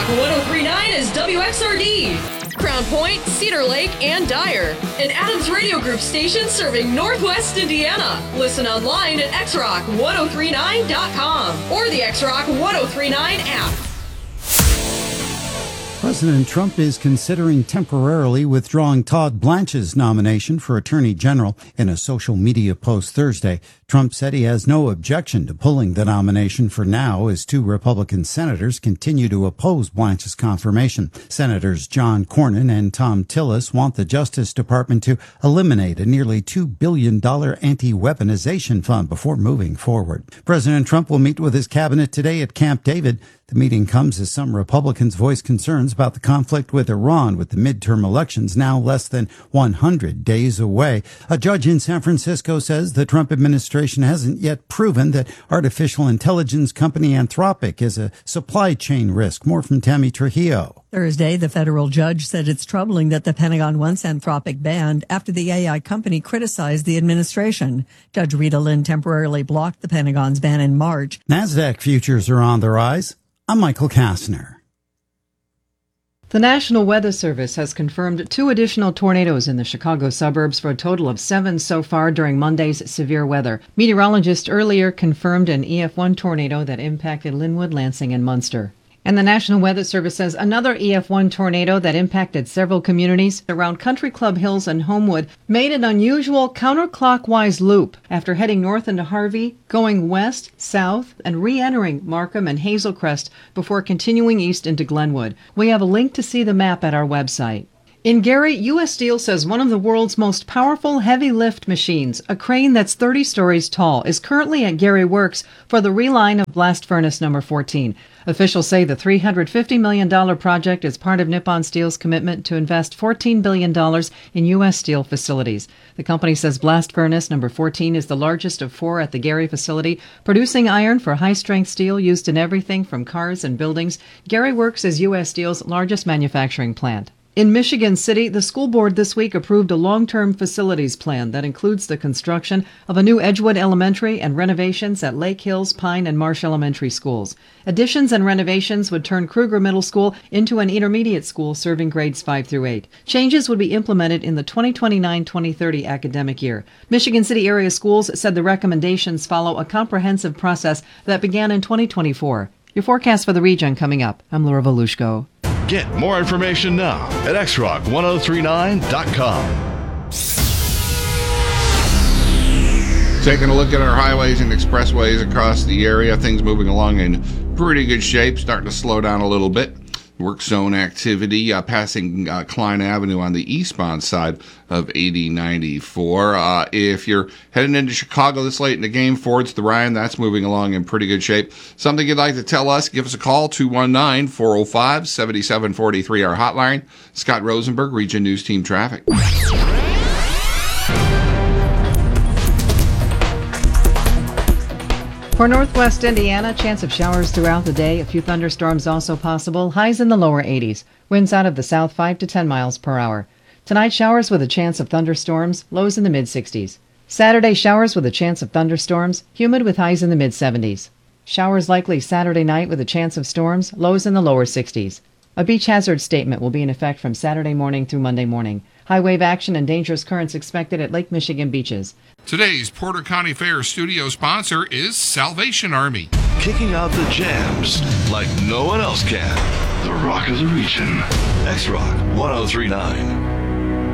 1039 is WXRD. Crown Point, Cedar Lake, and Dyer. An Adams Radio Group station serving Northwest Indiana. Listen online at xrock1039.com or the XRock 1039 app. President Trump is considering temporarily withdrawing Todd Blanche's nomination for Attorney General. In a social media post Thursday, Trump said he has no objection to pulling the nomination for now as two Republican senators continue to oppose Blanche's confirmation. Senators John Cornyn and Thom Tillis want the Justice Department to eliminate a nearly $2 billion anti-weaponization fund before moving forward. President Trump will meet with his cabinet today at Camp David. The meeting comes as some Republicans voice concerns about the conflict with Iran, with the midterm elections now less than 100 days away. A judge in San Francisco says the Trump administration hasn't yet proven that artificial intelligence company Anthropic is a supply chain risk. More from Tammy Trujillo. Thursday, the federal judge said it's troubling that the Pentagon wants Anthropic banned after the AI company criticized the administration. Judge Rita Lynn temporarily blocked the Pentagon's ban in March. NASDAQ futures are on the rise. I'm Michael Kastner. The National Weather Service has confirmed 2 additional tornadoes in the Chicago suburbs for a total of 7 so far during Monday's severe weather. Meteorologists earlier confirmed an EF1 tornado that impacted Linwood, Lansing, and Munster. And the National Weather Service says another EF1 tornado that impacted several communities around Country Club Hills and Homewood made an unusual counterclockwise loop after heading north into Harvey, going west, south, and re-entering Markham and Hazel Crest before continuing east into Glenwood. We have a link to see the map at our website. In Gary, U.S. Steel says one of the world's most powerful heavy lift machines, a crane that's 30 stories tall, is currently at Gary Works for the reline of blast furnace number 14. Officials say the $350 million project is part of Nippon Steel's commitment to invest $14 billion in U.S. Steel facilities. The company says blast furnace number 14 is the largest of 4 at the Gary facility, producing iron for high-strength steel used in everything from cars and buildings. Gary Works is U.S. Steel's largest manufacturing plant. In Michigan City, the school board this week approved a long-term facilities plan that includes the construction of a new Edgewood Elementary and renovations at Lake Hills, Pine, and Marsh Elementary schools. Additions and renovations would turn Kruger Middle School into an intermediate school serving grades 5 through 8. Changes would be implemented in the 2029-2030 academic year. Michigan City area schools said the recommendations follow a comprehensive process that began in 2024. Your forecast for the region coming up. I'm Laura Volushko. Get more information now at xrock1039.com. Taking a look at our highways and expressways across the area, things moving along in pretty good shape, starting to slow down a little bit. Work zone activity passing Klein Avenue on the eastbound side of 8094. If you're heading into Chicago this late in the game, Ford's the Ryan, that's moving along in pretty good shape. Something you'd like to tell us, give us a call, 219-405-7743, our hotline. Scott Rosenberg, Region News Team Traffic. For northwest Indiana, chance of showers throughout the day. A few thunderstorms also possible. Highs in the lower 80s. Winds out of the south 5 to 10 miles per hour. Tonight, showers with a chance of thunderstorms. Lows in the mid-60s. Saturday, showers with a chance of thunderstorms. Humid with highs in the mid-70s. Showers likely Saturday night with a chance of storms. Lows in the lower 60s. A beach hazard statement will be in effect from Saturday morning through Monday morning. High wave action and dangerous currents expected at Lake Michigan beaches. Today's Porter County Fair studio sponsor is Salvation Army. Kicking out the jams like no one else can. The Rock of the Region. X-Rock 1039.